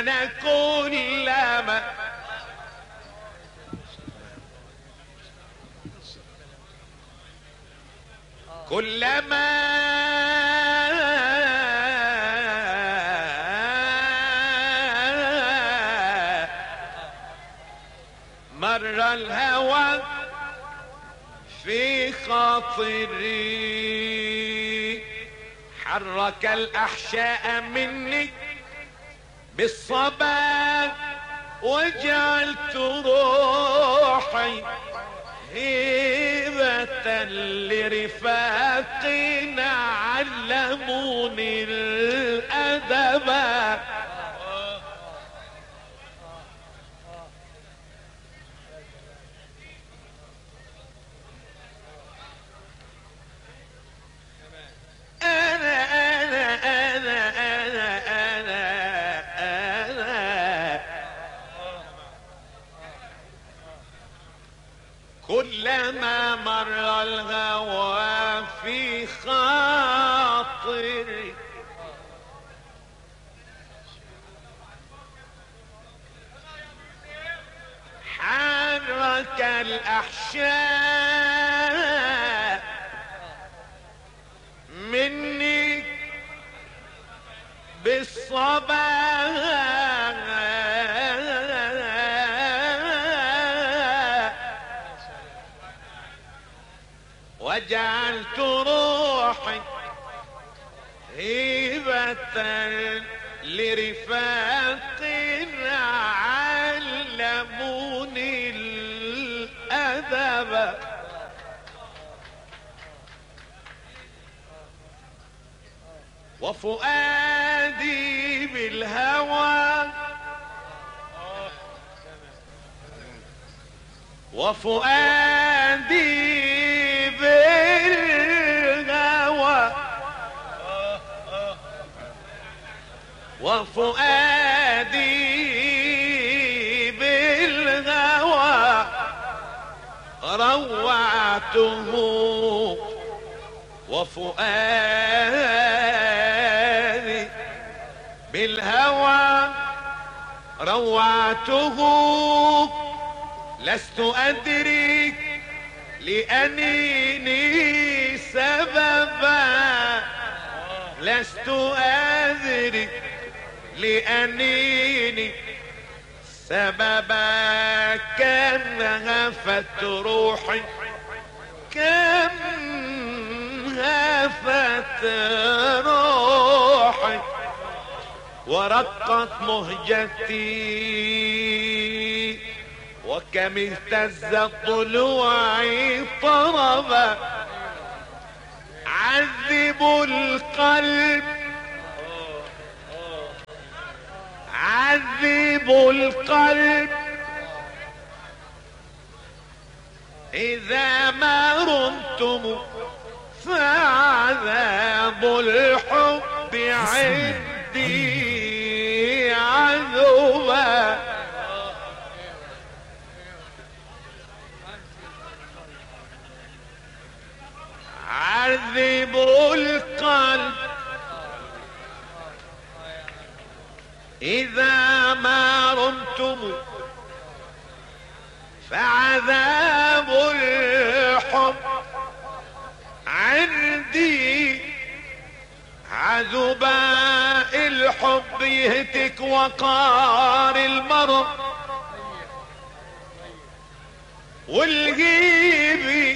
انا كلما مر الهوى في خاطري حرك الأحشاء مني بالصبا وجعلت روحي هبة لرفاقنا علموني الأدب. كلما مر الهوى في خاطري حرك الأحشاء مني بالصبا وجعلت روحي هبة لرفاق علموني الأدب. وفؤادي بالهوى وفؤادي بالهوى وفؤادي بالهوى روعته وفؤادي بالهوى روعته لست أدري لأنيني سببا لست أدري لأنيني سببا كم هفت روحي كم هفت روحي ورقت مهجتي وكم اهتزت ضلوعي طربا عذبوا القلب عذبوا القلب إذا ما رمتم فعذاب الحب عندي عذبا. عذبوا القلب إذا ما رمتم فعذاب الحب عندي عذبا. الحب يهتك وقار المرء والغيب